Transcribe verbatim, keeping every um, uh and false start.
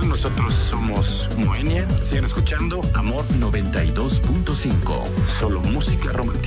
tal? Nosotros somos Moenia. Siguen escuchando Amor noventa y dos punto cinco. Solo música romántica.